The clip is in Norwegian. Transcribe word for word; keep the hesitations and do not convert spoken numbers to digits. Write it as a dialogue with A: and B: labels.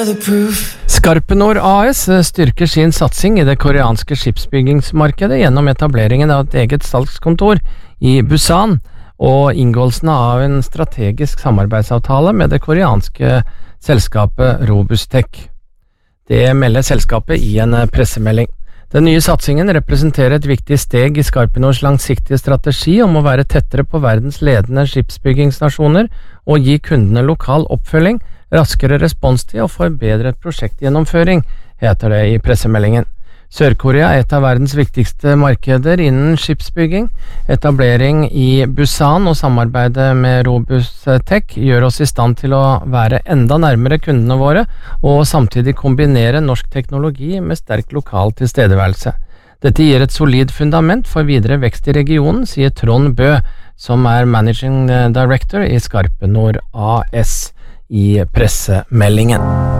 A: Skarpenor A S styrker sin satsing i det koreanske skipsbyggingsmarkedet gjennom etableringen av et eget salgskontor i Busan og inngåelsen av en strategisk samarbeidsavtale med det koreanske selskapet Robustech. Det melder selskapet i en pressemelding. Den nye satsingen representerer et viktig steg i Skarpenors langsiktige strategi om å være tettere på verdens ledende skipsbyggingsnasjoner og gi kundene lokal oppfølging, raskere responstid og forbedret prosjektgjennomføring, heter det i pressemeldingen. Sør-Korea er et av verdens viktigste markeder innen skipsbygging. Etablering i Busan og samarbeidet med Robustech gjør oss i stand til å være enda nærmere kundene våre, og samtidig kombinere norsk teknologi med sterk lokal tilstedeværelse. Dette gir et solid fundament for videre vekst i regionen, sier Trond Bø, som er Managing Director i Skarpenor A S i pressemeldingen.